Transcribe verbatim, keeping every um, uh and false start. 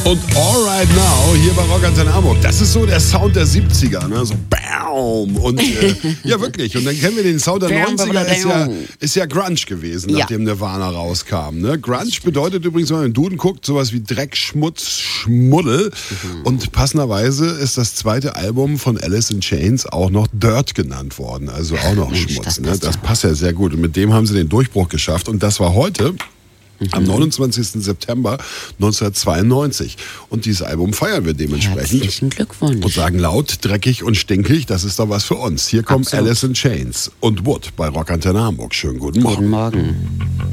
Und All Right Now hier bei Rock Antenne Hamburg, das ist so der Sound der siebziger, ne? So BAM! Und äh, ja, wirklich. Und dann kennen wir den Sound der neunziger, ist ja, ist ja Grunge gewesen, Ja. nachdem Nirvana rauskam. Ne? Grunge bedeutet übrigens, wenn man in den Duden guckt, sowas wie Dreck, Schmutz, Schmuddel. Mhm. Und passenderweise ist das zweite Album von Alice in Chains auch noch Dirt genannt worden. Also auch noch Mensch, Schmutz. das Ne? passt Das ja. passt ja sehr gut. Und mit dem haben sie den Durchbruch geschafft. Und das war heute. Am neunundzwanzigsten September neunzehnhundertzweiundneunzig. Und dieses Album feiern wir dementsprechend. Herzlichen Glückwunsch. Und sagen laut, dreckig und stinkig, das ist doch was für uns. Hier kommt Absolut. Alice in Chains und Wood bei Rock Antenne Hamburg. Schönen guten Morgen. Guten Morgen.